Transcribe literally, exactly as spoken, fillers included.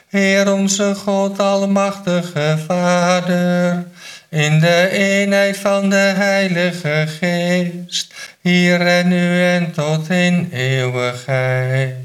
Heer onze God, almachtige Vader, in de eenheid van de Heilige Geest, hier en nu en tot in eeuwigheid.